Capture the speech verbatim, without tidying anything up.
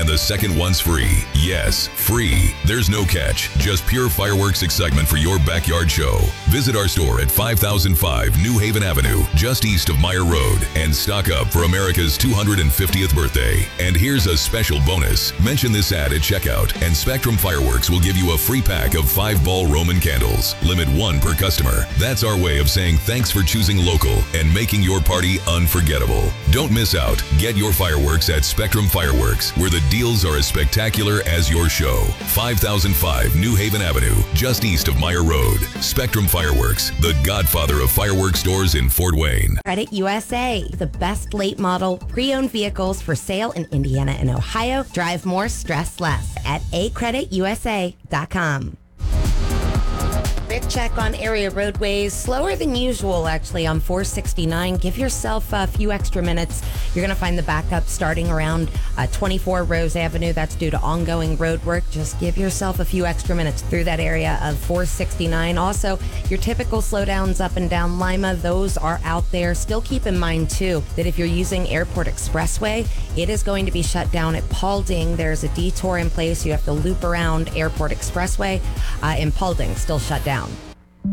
and the second one's free. Yes, free. There's no catch, just pure fireworks excitement for your backyard show. Visit our store at five thousand five New Haven Avenue, just east of Meyer Road, and stock up for America's two hundred fiftieth birthday. And here's a special bonus. Mention this ad at checkout, and Spectrum Fireworks will give you a free pack of five-ball Roman candles. Limit one per customer. That's our way of saying thanks for choosing local and making your party unforgettable. Don't miss out. Get your fireworks at Spectrum Fireworks, where the deals are as spectacular as your show. five thousand five New Haven Avenue, just east of Meyer Road. Spectrum Fireworks, the godfather of fireworks stores in Fort Wayne. Credit U S A, the best late model pre-owned vehicles for sale in Indiana and Ohio. Drive more, stress less at a credit u s a dot com. Quick check on area roadways. Slower than usual, actually, on four sixty-nine. Give yourself a few extra minutes. You're going to find the backup starting around uh, twenty-four Rose Avenue. That's due to ongoing road work. Just give yourself a few extra minutes through that area of four sixty-nine. Also, your typical slowdowns up and down Lima, those are out there. Still keep in mind, too, that if you're using Airport Expressway, it is going to be shut down at Paulding. There's a detour in place. You have to loop around Airport Expressway, uh, and Paulding still shut down.